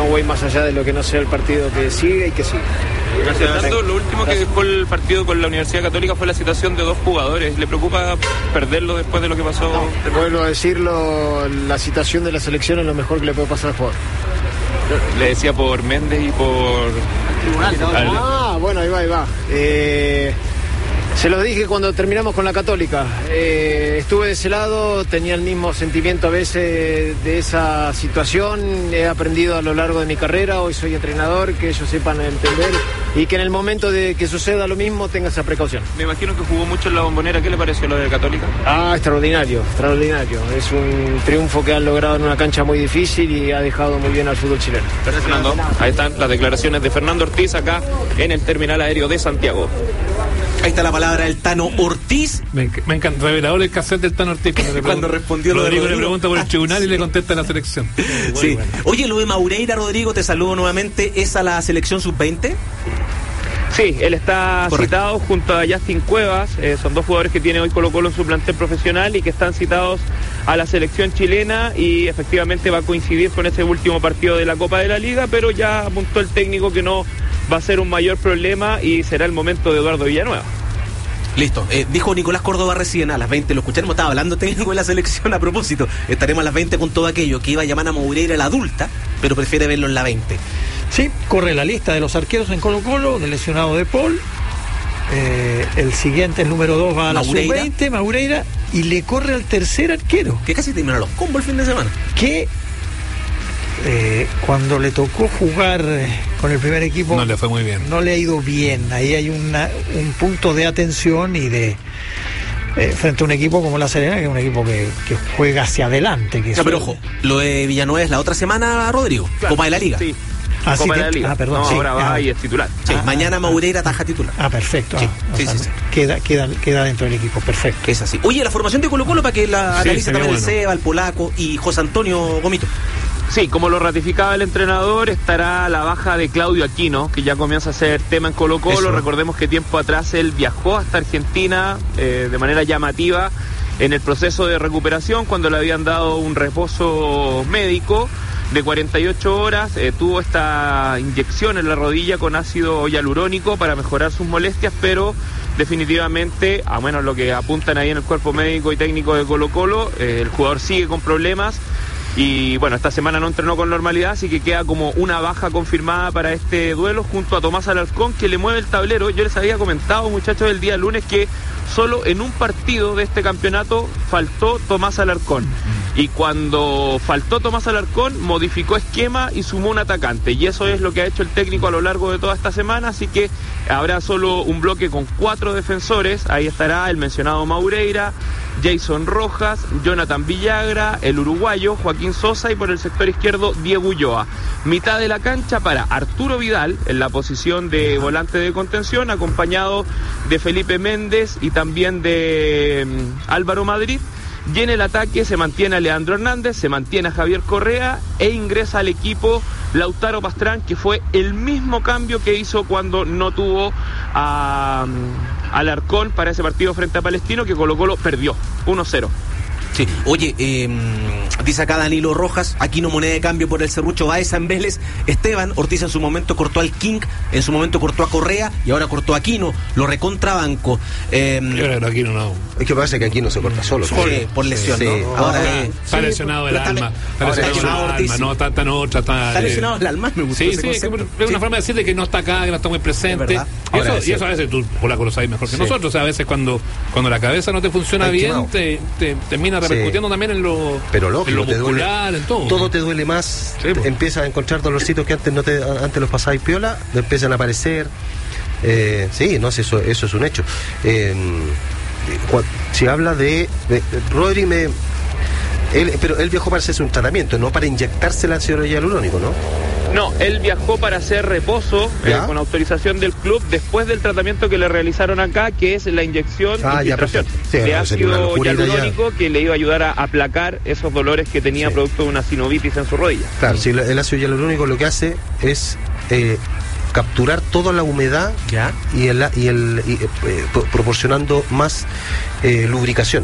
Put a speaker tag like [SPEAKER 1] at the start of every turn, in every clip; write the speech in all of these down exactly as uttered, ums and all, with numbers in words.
[SPEAKER 1] voy más allá de lo que no sea el partido que sigue y que sigue.
[SPEAKER 2] Gracias, Fernando. Lo último que dejó el partido con la Universidad Católica fue la situación de dos jugadores. ¿Le preocupa perderlo después de lo que pasó?
[SPEAKER 1] No, vuelvo a decirlo, la situación de la selección es lo mejor que le puede pasar al jugador.
[SPEAKER 2] Le decía por Méndez y por...
[SPEAKER 1] Al... Ah, bueno, ahí va, ahí va. Eh... Se lo dije cuando terminamos con la Católica. Eh, estuve de ese lado, tenía el mismo sentimiento a veces de esa situación. He aprendido a lo largo de mi carrera, hoy soy entrenador, que ellos sepan entender y que en el momento de que suceda lo mismo tenga esa precaución.
[SPEAKER 2] Me imagino que jugó mucho en la Bombonera. ¿Qué le pareció lo de Católica?
[SPEAKER 1] Ah, extraordinario, extraordinario. Es un triunfo que han logrado en una cancha muy difícil y ha dejado muy bien al fútbol chileno.
[SPEAKER 2] Gracias, Fernando. Ahí están las declaraciones de Fernando Ortiz acá en el terminal aéreo de Santiago.
[SPEAKER 3] Ahí está la palabra del Tano Ortiz.
[SPEAKER 4] Me, me encanta, revelador el cassette del Tano Ortiz. Cuando,
[SPEAKER 3] cuando respondió lo
[SPEAKER 4] Rodrigo,
[SPEAKER 3] de Rodrigo
[SPEAKER 4] le pregunta por el tribunal y le contesta la selección.
[SPEAKER 3] Muy sí. Bueno. Oye, lo de Maureira, Rodrigo, te saludo nuevamente. ¿Es a la selección sub veinte?
[SPEAKER 2] Sí, él está Correcto. citado junto a Justin Cuevas. Eh, son dos jugadores que tiene hoy Colo-Colo en su plantel profesional y que están citados a la selección chilena, y efectivamente va a coincidir con ese último partido de la Copa de la Liga, pero ya apuntó el técnico que no va a ser un mayor problema y será el momento de Eduardo Villanueva.
[SPEAKER 3] Listo, eh, dijo Nicolás Córdoba recién a las veinte, lo escucharemos, estaba hablando técnico de la selección a propósito, estaremos a las veinte con todo aquello, que iba a llamar a Moureira la adulta, pero prefiere verlo en la veinte.
[SPEAKER 5] Sí, corre la lista de los arqueros en Colo-Colo, del lesionado de Paul, eh, el siguiente, el número dos va a la sub veinte, Maureira, y le corre al tercer arquero.
[SPEAKER 3] Que casi terminó los combos el fin de semana.
[SPEAKER 5] Que Eh, cuando le tocó jugar con el primer equipo
[SPEAKER 4] no le fue muy bien,
[SPEAKER 5] no le ha ido bien. Ahí hay una, un punto de atención y de eh, frente a un equipo como la Serena, que es un equipo que, que juega hacia adelante, que
[SPEAKER 3] o sea, pero ojo, lo de Villanueva es la otra semana, Rodrigo, claro. Copa de la Liga.
[SPEAKER 2] Sí.
[SPEAKER 5] Ah,
[SPEAKER 2] Copa
[SPEAKER 5] sí,
[SPEAKER 2] de la Liga.
[SPEAKER 5] Ah, perdón,
[SPEAKER 2] no,
[SPEAKER 5] sí,
[SPEAKER 2] ahora va
[SPEAKER 5] ah,
[SPEAKER 2] y es titular.
[SPEAKER 3] Sí,
[SPEAKER 5] ah,
[SPEAKER 3] mañana
[SPEAKER 5] ah,
[SPEAKER 3] Maureira taja titular.
[SPEAKER 5] Ah, perfecto.
[SPEAKER 3] Sí,
[SPEAKER 5] ah,
[SPEAKER 3] sí,
[SPEAKER 5] o sea,
[SPEAKER 3] sí, sí.
[SPEAKER 5] Queda, queda, queda dentro del equipo, perfecto.
[SPEAKER 3] Es así. Oye, la formación de Colo-Colo para que la
[SPEAKER 4] sí,
[SPEAKER 3] analice también
[SPEAKER 4] bueno.
[SPEAKER 3] el Seba, el Polaco y José Antonio Gomito.
[SPEAKER 2] Sí, como lo ratificaba el entrenador, estará la baja de Claudio Aquino, que ya comienza a ser tema en Colo-Colo. Eso. Recordemos que tiempo atrás él viajó hasta Argentina eh, de manera llamativa en el proceso de recuperación, cuando le habían dado un reposo médico de cuarenta y ocho horas, eh, tuvo esta inyección en la rodilla con ácido hialurónico para mejorar sus molestias, pero definitivamente, a menos lo que apuntan ahí en el cuerpo médico y técnico de Colo-Colo, eh, el jugador sigue con problemas. Y bueno, esta semana no entrenó con normalidad, así que queda como una baja confirmada para este duelo junto a Tomás Alarcón, que le mueve el tablero. Yo les había comentado, muchachos, el día lunes que solo en un partido de este campeonato faltó Tomás Alarcón. Y cuando faltó Tomás Alarcón, modificó esquema y sumó un atacante. Y eso es lo que ha hecho el técnico a lo largo de toda esta semana, así que habrá solo un bloque con cuatro defensores. Ahí estará el mencionado Maureira, Jason Rojas, Jonathan Villagra, el uruguayo Joaquín Sosa y por el sector izquierdo Diego Ulloa. Mitad de la cancha para Arturo Vidal en la posición de volante de contención, acompañado de Felipe Méndez y también de um, Álvaro Madrid. Y en el ataque se mantiene a Leandro Hernández, se mantiene a Javier Correa e ingresa al equipo Lautaro Pastrán, que fue el mismo cambio que hizo cuando no tuvo a um, Alarcón para ese partido frente a Palestino, que Colo-Colo perdió uno cero.
[SPEAKER 3] Sí. Oye, eh, dice acá Danilo Rojas, Aquino moneda de cambio por el Serrucho Baeza en Vélez. Esteban Ortiz en su momento cortó al King, en su momento cortó a Correa y ahora cortó a Aquino, lo recontrabanco. Eh,
[SPEAKER 4] Yo creo que Aquino no.
[SPEAKER 6] Es que pasa que Aquino se corta solo.
[SPEAKER 3] Sí, por lesión,
[SPEAKER 6] sí.
[SPEAKER 3] ¿no? Ahora
[SPEAKER 4] eh, está lesionado
[SPEAKER 3] sí,
[SPEAKER 4] el
[SPEAKER 3] está
[SPEAKER 4] alma. Está
[SPEAKER 3] ahora
[SPEAKER 4] lesionado el alma, no está tan otra. Está,
[SPEAKER 3] está lesionado el alma, me gustó
[SPEAKER 4] Sí,
[SPEAKER 3] ese
[SPEAKER 4] sí, es,
[SPEAKER 3] concepto.
[SPEAKER 4] es una
[SPEAKER 3] sí.
[SPEAKER 4] forma de decirle que no está acá, que no está muy presente. Y eso, y eso a veces tú, Polaco, lo sabes mejor que sí. nosotros. O sea, a veces cuando, cuando la cabeza no te funciona Ay, bien, te, te termina repercutiendo sí. también en lo,
[SPEAKER 6] Pero lógico,
[SPEAKER 4] en lo
[SPEAKER 6] te
[SPEAKER 4] muscular,
[SPEAKER 6] duele,
[SPEAKER 4] en todo.
[SPEAKER 6] Todo te duele más.
[SPEAKER 4] Sí, pues.
[SPEAKER 6] Empiezas a encontrar dolorcitos que antes no te antes los pasabais piola, te empiezan a aparecer. Eh, sí, no sé, eso, eso es un hecho. Eh, si habla de, de Rodri me él, pero él viajó para hacerse un tratamiento, no para inyectarse el ácido hialurónico, ¿no?
[SPEAKER 2] No, él viajó para hacer reposo eh, con autorización del club después del tratamiento que le realizaron acá, que es la inyección
[SPEAKER 6] ah,
[SPEAKER 2] infiltración
[SPEAKER 6] sí,
[SPEAKER 2] de
[SPEAKER 6] no,
[SPEAKER 2] ácido hialurónico que le iba a ayudar a aplacar esos dolores que tenía sí. producto de una sinovitis en su rodilla.
[SPEAKER 6] Claro, sí, el ácido hialurónico lo que hace es eh, capturar toda la humedad
[SPEAKER 3] ¿Ya?
[SPEAKER 6] y el, y el y, eh, proporcionando más eh, lubricación.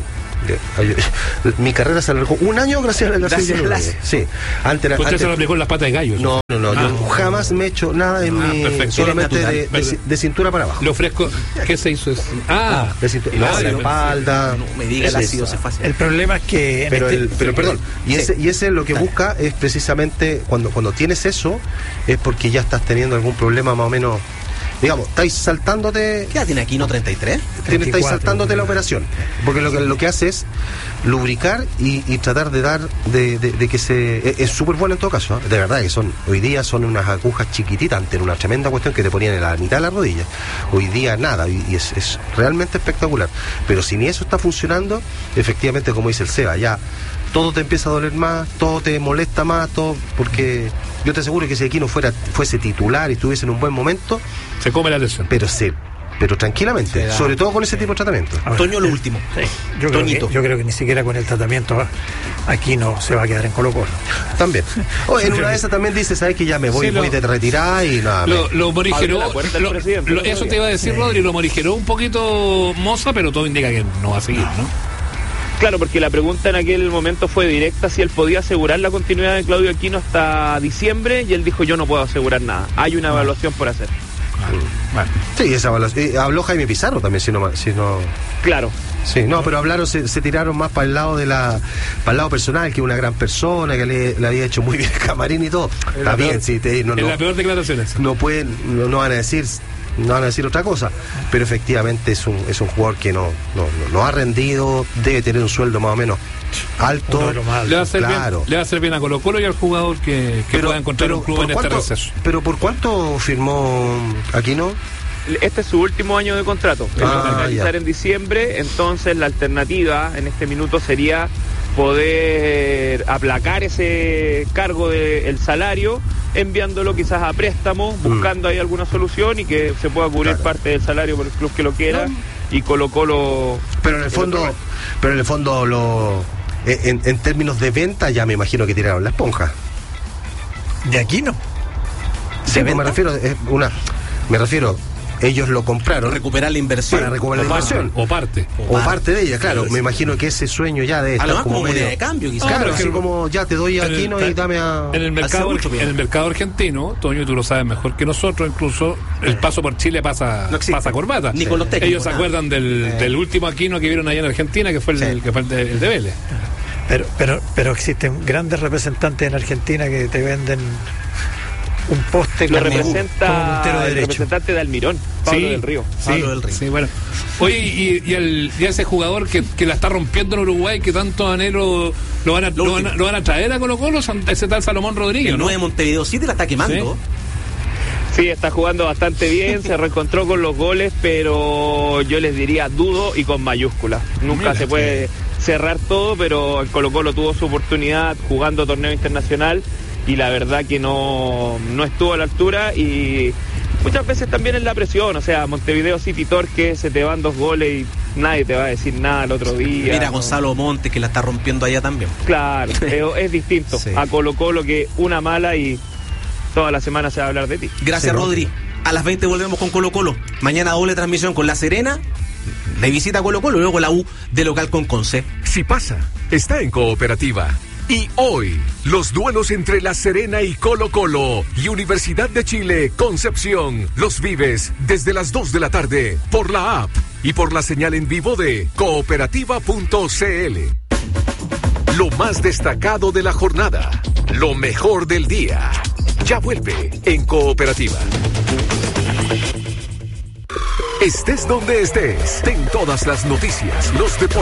[SPEAKER 6] Mi carrera se alargó un año gracias a la silla. Sí.
[SPEAKER 4] Antes, ¿Usted antes, se lo aplicó en las patas de gallo?
[SPEAKER 6] No, no, no. Ah, yo no. jamás me he hecho nada en ah, mi... Perfecto. Solamente de, de, de cintura para abajo.
[SPEAKER 4] Le ofrezco... ¿Qué se hizo? Ah.
[SPEAKER 6] De cintura, no, la espalda...
[SPEAKER 3] No me diga el ácido se fácil.
[SPEAKER 5] El problema es que...
[SPEAKER 6] Pero, este, el, pero perdón. Y sí. ese, y ese lo que Dale. busca es precisamente... Cuando, cuando tienes eso, es porque ya estás teniendo algún problema más o menos... Digamos, estáis saltándote...
[SPEAKER 3] ¿Qué edad tiene Aquino? ¿treinta y tres?
[SPEAKER 6] treinta y cuatro, estáis saltándote la operación. Porque lo que, lo que hace es lubricar y, y tratar de dar... De, de, de que se... Es súper bueno en todo caso, ¿eh? De verdad que son... Hoy día son unas agujas chiquititas ante una tremenda cuestión que te ponían en la mitad de la rodilla. Hoy día nada, y, y es, es realmente espectacular. Pero si ni eso está funcionando, efectivamente, como dice el Seba, ya... todo te empieza a doler más, todo te molesta más, todo, porque yo te aseguro que si Aquino fuera, fuese titular y estuviese en un buen momento,
[SPEAKER 4] se come la lesión.
[SPEAKER 6] Pero sí, pero tranquilamente, sí, sobre todo con ese tipo de tratamiento.
[SPEAKER 3] Toño, lo último.
[SPEAKER 5] Sí, yo, creo que, yo creo que ni siquiera con el tratamiento Aquino se va a quedar en Colo-Colo.
[SPEAKER 6] También. O en una de esas también dice, sabes que ya me voy, sí, lo, voy de retirada y nada.
[SPEAKER 4] Lo, lo morigeró, lo, lo, eso te iba a decir, sí. Rodri, lo morigeró un poquito Moza, pero todo indica que no va a seguir, ¿no?
[SPEAKER 2] Claro, porque la pregunta en aquel momento fue directa si él podía asegurar la continuidad de Claudio Aquino hasta diciembre, y él dijo: yo no puedo asegurar nada, hay una evaluación por hacer.
[SPEAKER 6] Bueno. Sí, esa evaluación. Eh, habló Jaime Pizarro también, si no... Si no...
[SPEAKER 2] Claro.
[SPEAKER 6] Sí, no, pero hablaron, se, se tiraron más para el lado de la, para el lado personal, que una gran persona, que le, le había hecho muy bien el camarín y todo. Es Está bien, sí, te, no,
[SPEAKER 4] es
[SPEAKER 6] no,
[SPEAKER 4] la peor declaración.
[SPEAKER 6] No pueden, no, no van a decir... no van a decir otra cosa, pero efectivamente es un es un jugador que no no, no, no ha rendido, debe tener un sueldo más o menos alto.
[SPEAKER 4] Le va a hacer, claro. bien, le va a hacer bien a Colo-Colo y al jugador que, que pero, pueda encontrar un club en este receso.
[SPEAKER 6] Pero ¿por cuánto firmó Aquino?
[SPEAKER 2] Este es su último año de contrato, ah, va a finalizar en diciembre, entonces la alternativa en este minuto sería poder aplacar ese cargo del salario, enviándolo quizás a préstamo, buscando mm. ahí alguna solución y que se pueda cubrir claro. parte del salario por el club que lo quiera, no. y Colo-Colo...
[SPEAKER 6] Pero en el fondo, pero en el fondo lo en, en términos de venta ya me imagino que tiraron la esponja.
[SPEAKER 5] ¿De Aquino?
[SPEAKER 6] Sí, me refiero, es una, me refiero... Ellos lo compraron.
[SPEAKER 3] Recuperar la inversión.
[SPEAKER 6] Para recuperar la inversión.
[SPEAKER 4] O parte.
[SPEAKER 6] O, o parte de ella, claro. Me imagino que ese sueño ya de estar
[SPEAKER 3] como, como
[SPEAKER 6] medio...
[SPEAKER 3] moneda de cambio, quizás.
[SPEAKER 6] Claro, claro, así como ya te doy a Aquino y dame a...
[SPEAKER 4] En el mercado, en el mercado argentino, Toño, tú lo sabes mejor que nosotros, incluso el paso por Chile pasa, no pasa corbata.
[SPEAKER 3] Ni con los técnicos.
[SPEAKER 4] Ellos se acuerdan del, eh. del último Aquino que vieron allá en Argentina, que fue el, sí. el, que fue el, de, el de Vélez.
[SPEAKER 5] Pero, pero, pero existen grandes representantes en Argentina que te venden... un poste
[SPEAKER 2] lo representa como el representante de Almirón, Pablo
[SPEAKER 4] sí,
[SPEAKER 2] del Río.
[SPEAKER 4] Sí, Pablo del Río. Sí, bueno. Oye, y, y, el, y ese jugador que, que la está rompiendo en Uruguay, que tanto anhelo lo van a, lo, lo, van a, lo van a traer a Colo-Colo, ese tal Salomón Rodríguez,
[SPEAKER 3] el
[SPEAKER 4] ¿no?
[SPEAKER 3] nueve de Montevideo City la está quemando.
[SPEAKER 2] Sí. sí, está jugando bastante bien, se reencontró con los goles, pero yo les diría dudo y con mayúsculas. Nunca Mira, se puede sí. cerrar todo, pero el Colo-Colo tuvo su oportunidad jugando torneo internacional y la verdad que no, no estuvo a la altura, y muchas veces también es la presión, o sea, Montevideo City Torque, se te van dos goles y nadie te va a decir nada el otro día.
[SPEAKER 3] Mira,
[SPEAKER 2] ¿no?
[SPEAKER 3] Gonzalo Montes, que la está rompiendo allá también.
[SPEAKER 2] Claro, es, es distinto sí. a Colo-Colo, que una mala y toda la semana se va a hablar de ti.
[SPEAKER 3] Gracias, sí, Rodri. A las veinte volvemos con Colo-Colo. Mañana doble transmisión con La Serena, de visita a Colo-Colo, y luego la U de local con Conce.
[SPEAKER 7] Si pasa, está en Cooperativa. Y hoy, los duelos entre La Serena y Colo-Colo y Universidad de Chile, Concepción, los vives desde las dos de la tarde por la app y por la señal en vivo de cooperativa punto c l. Lo más destacado de la jornada, lo mejor del día, ya vuelve en Cooperativa. Estés donde estés, ten todas las noticias, los deportes.